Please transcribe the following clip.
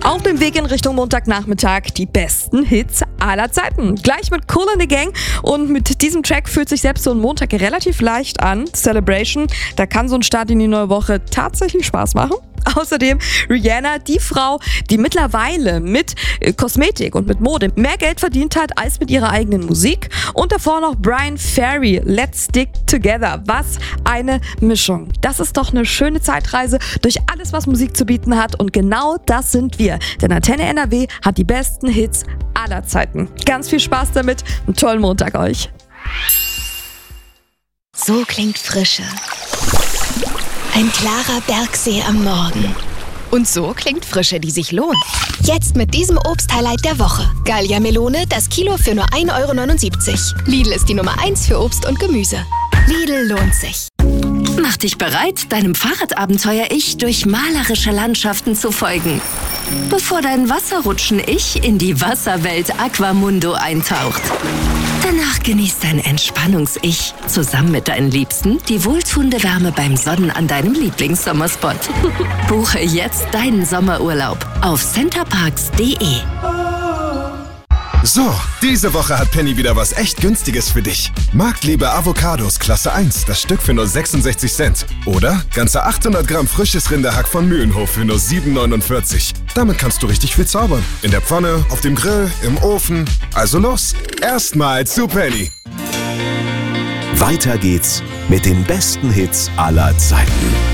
Auf dem Weg in Richtung Montagnachmittag die besten Hits aller Zeiten. Gleich mit Kool and the Gang und mit diesem Track fühlt sich selbst so ein Montag relativ leicht an. Celebration, da kann so ein Start in die neue Woche tatsächlich Spaß machen. Außerdem Rihanna, die Frau, die mittlerweile mit Kosmetik und mit Mode mehr Geld verdient hat als mit ihrer eigenen Musik. Und davor noch Bryan Ferry, Let's Stick Together. Was eine Mischung. Das ist doch eine schöne Zeitreise durch alles, was Musik zu bieten hat. Und genau das sind wir. Denn Antenne NRW hat die besten Hits aller Zeiten. Ganz viel Spaß damit. Einen tollen Montag euch. So klingt Frische. Ein klarer Bergsee am Morgen. Und so klingt Frische, die sich lohnt. Jetzt mit diesem Obst-Highlight der Woche. Gallia Melone, das Kilo für nur 1,79 €. Lidl ist die Nummer 1 für Obst und Gemüse. Lidl lohnt sich. Mach dich bereit, deinem Fahrradabenteuer-Ich durch malerische Landschaften zu folgen. Bevor dein Wasserrutschen-Ich in die Wasserwelt Aquamundo eintaucht. Danach genießt dein Entspannungs-Ich zusammen mit deinen Liebsten die wohltuende Wärme beim Sonnen an deinem Lieblingssommerspot. Buche jetzt deinen Sommerurlaub auf centerparks.de. So, diese Woche hat Penny wieder was echt Günstiges für dich. Marktliebe Avocados Klasse 1, das Stück für nur 66 Cent. Oder ganze 800 Gramm frisches Rinderhack von Mühlenhof für nur 7,49 €. Damit kannst du richtig viel zaubern. In der Pfanne, auf dem Grill, im Ofen. Also los, erstmal zu Penny. Weiter geht's mit den besten Hits aller Zeiten.